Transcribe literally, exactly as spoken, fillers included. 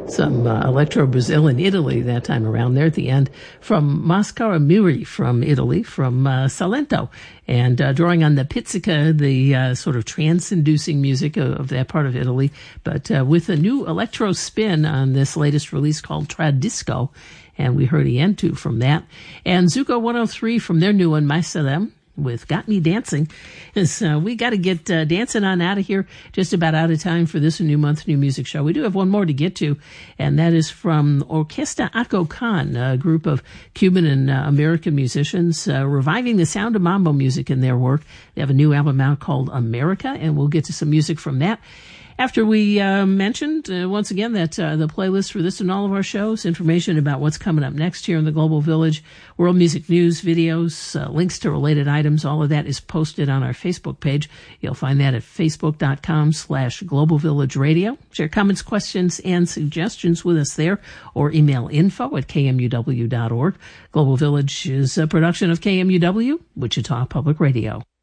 Some uh, Electro Brazil in Italy that time around there at the end from Mascara Muri from Italy, from uh, Salento. And uh, drawing on the pizzica, the uh, sort of trance-inducing music of, of that part of Italy, but uh, with a new electro spin on this latest release called Tradisco. And we heard Ientu from that. And Zuko one oh three from their new one, Myselem, with Got Me Dancing. Is, uh, we got to get uh, dancing on out of here. Just about out of time for this new month, new music show. We do have one more to get to, and that is from Orquesta Acocan, a group of Cuban and uh, American musicians uh, reviving the sound of mambo music in their work. They have a new album out called America, and we'll get to some music from that. After we uh, mentioned, uh, once again, that uh, the playlist for this and all of our shows, information about what's coming up next here in the Global Village, world music news, videos, uh, links to related items, all of that is posted on our Facebook page. You'll find that at facebook.com slash Global Village Radio. Share comments, questions, and suggestions with us there, or email info at k m u w dot org. Global Village is a production of K M U W, Wichita Public Radio.